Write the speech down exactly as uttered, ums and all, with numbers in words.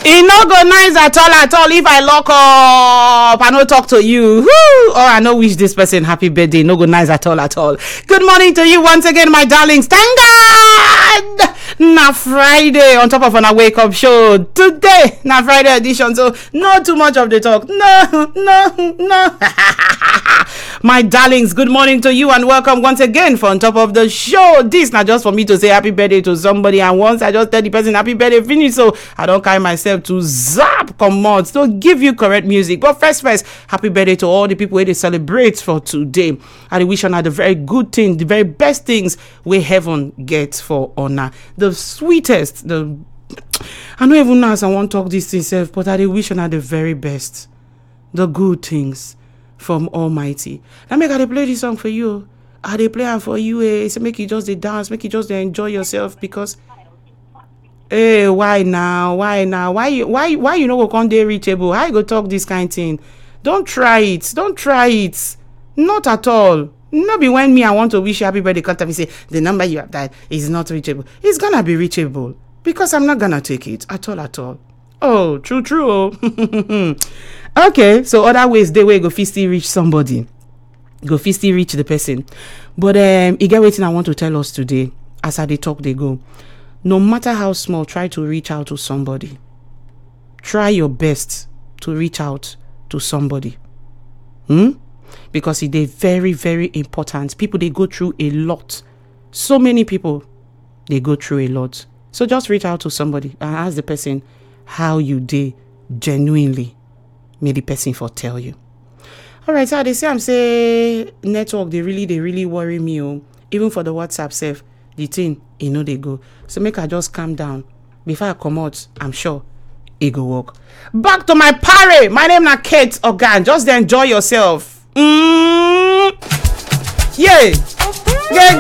E no go nice at all at all if I lock up, I no talk to you. Woo! Or I no wish this person happy birthday. No go nice at all at all. Good morning to you once again, my darlings. Thank God! Na Friday on top of an wake up show. Today, na Friday edition. So, not too much of the talk. No, no, no. My darlings, good morning to you and welcome once again for on top of the show. This not just for me to say happy birthday to somebody, and once I just tell the person happy birthday finish, so I don't carry myself to zap come on to give you correct music. But first first, happy birthday to all the people where they celebrate for today. I wish on the very good thing, the very best things we heaven gets for honor, the sweetest, the I don't even know as I want to talk this itself, but I wish on the very best, the good things from Almighty. Now make I dey play this song for you. I dey play am for you. Eh? So make you just dey dance, make you just dey enjoy yourself, because hey, why now? Why now? Why you why why you no go come dey reachable? How you go talk this kind thing? Don't try it. Don't try it. Not at all. No be when me I want to wish you happy birthday, contact me say the number you have dialed is not reachable. It's gonna be reachable because I'm not gonna take it at all at all. Oh, true, true. Oh. Okay, so other ways they way go fit still reach somebody, go fit still reach the person. But um, you get waiting I want to tell us today. As I they talk, they go. No matter how small, try to reach out to somebody. Try your best to reach out to somebody. Hmm? Because it is very, very important. People, they go through a lot. So many people, they go through a lot. So just reach out to somebody and ask the person how you did genuinely. May the person for tell you. All right, so they say I'm say network, they really, they really worry me. Oh. Even for the WhatsApp self, the thing, you know, they go. So make I just calm down. Before I come out, I'm sure it go work. Back to my party. My name is Kate Ogan. Just enjoy yourself. Mm. Yeah. Yeah.